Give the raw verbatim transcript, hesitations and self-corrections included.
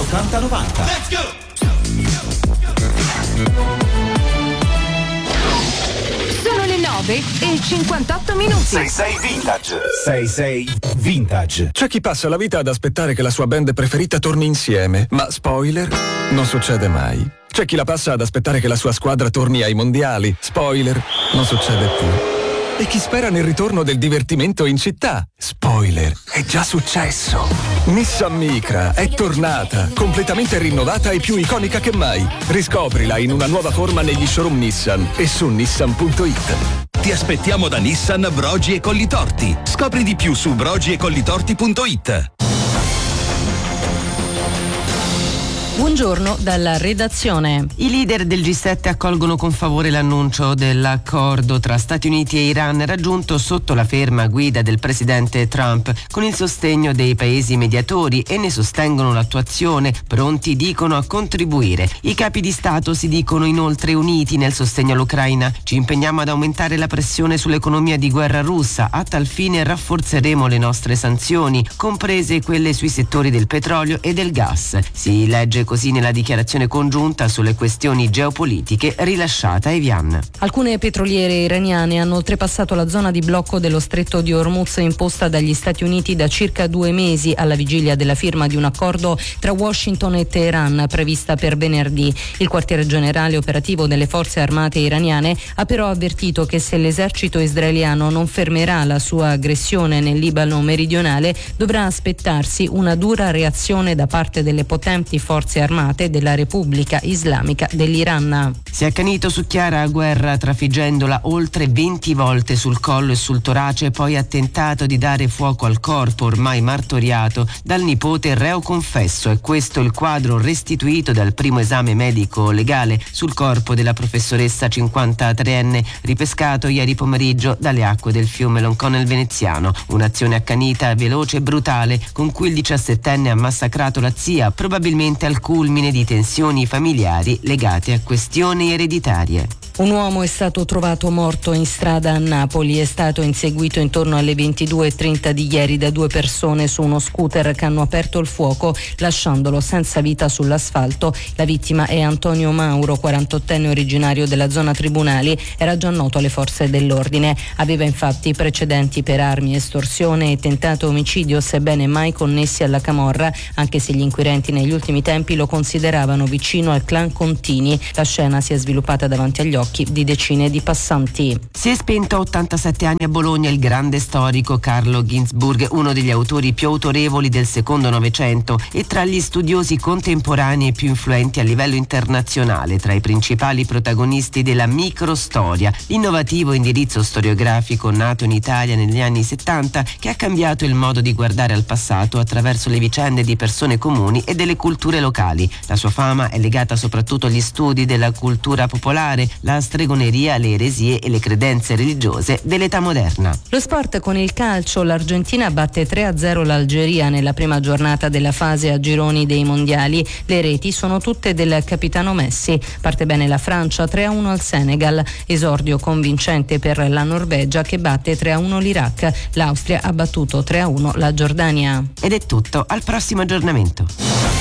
ottanta novanta. Let's go! Sono le nove e cinquantotto minuti. sei sei Vintage. sei sei Vintage. C'è chi passa la vita ad aspettare che la sua band preferita torni insieme, ma spoiler, non succede mai. C'è chi la passa ad aspettare che la sua squadra torni ai mondiali, spoiler, non succede più. E chi spera nel ritorno del divertimento in città, spoiler, è già successo. Nissan Micra è tornata, completamente rinnovata e più iconica che mai. Riscoprila in una nuova forma negli showroom Nissan e su nissan punto it. Ti aspettiamo da Nissan Brogi e Collitorti. Scopri di più su brogi e collitorti punto it. Buongiorno dalla redazione. I leader del G sette accolgono con favore l'annuncio dell'accordo tra Stati Uniti e Iran raggiunto sotto la ferma guida del presidente Trump con il sostegno dei paesi mediatori e ne sostengono l'attuazione, pronti dicono a contribuire. I capi di Stato si dicono inoltre uniti nel sostegno all'Ucraina. Ci impegniamo ad aumentare la pressione sull'economia di guerra russa, a tal fine rafforzeremo le nostre sanzioni, comprese quelle sui settori del petrolio e del gas. Si legge così nella dichiarazione congiunta sulle questioni geopolitiche rilasciata a Evian. Alcune petroliere iraniane hanno oltrepassato la zona di blocco dello stretto di Hormuz imposta dagli Stati Uniti da circa due mesi alla vigilia della firma di un accordo tra Washington e Teheran prevista per venerdì. Il quartiere generale operativo delle forze armate iraniane ha però avvertito che se l'esercito israeliano non fermerà la sua aggressione nel Libano meridionale dovrà aspettarsi una dura reazione da parte delle potenti forze armate della Repubblica Islamica dell'Iran. Si è accanito su Chiara Guerra trafiggendola oltre venti volte sul collo e sul torace, poi ha tentato di dare fuoco al corpo ormai martoriato dal nipote reo confesso. È questo il quadro restituito dal primo esame medico legale sul corpo della professoressa cinquantatreenne ripescato ieri pomeriggio dalle acque del fiume Loncò nel Veneziano. Un'azione accanita, veloce e brutale con cui il diciassettenne ha massacrato la zia, probabilmente al culmine di tensioni familiari legate a questioni ereditarie. Un uomo è stato trovato morto in strada a Napoli. È stato inseguito intorno alle ventidue e trenta di ieri da due persone su uno scooter che hanno aperto il fuoco lasciandolo senza vita sull'asfalto. La vittima è Antonio Mauro, quarantottenne originario della zona Tribunali. Era già noto alle forze dell'ordine. Aveva infatti precedenti per armi, estorsione e tentato omicidio, sebbene mai connessi alla camorra, anche se gli inquirenti negli ultimi tempi lo consideravano vicino al clan Contini. La scena si è sviluppata davanti agli occhi di decine di passanti. Si è spento a ottantasette anni a Bologna il grande storico Carlo Ginzburg, uno degli autori più autorevoli del secondo Novecento e tra gli studiosi contemporanei più influenti a livello internazionale, tra i principali protagonisti della microstoria, l'innovativo indirizzo storiografico nato in Italia negli anni settanta che ha cambiato il modo di guardare al passato attraverso le vicende di persone comuni e delle culture locali. La sua fama è legata soprattutto agli studi della cultura popolare, la stregoneria, le eresie e le credenze religiose dell'età moderna. Lo sport con il calcio. L'Argentina batte tre a zero l'Algeria nella prima giornata della fase a gironi dei mondiali. Le reti sono tutte del capitano Messi. Parte bene la Francia, tre a uno al Senegal. Esordio convincente per la Norvegia che batte tre a uno l'Iraq. L'Austria ha battuto tre a uno la Giordania. Ed è tutto, al prossimo aggiornamento.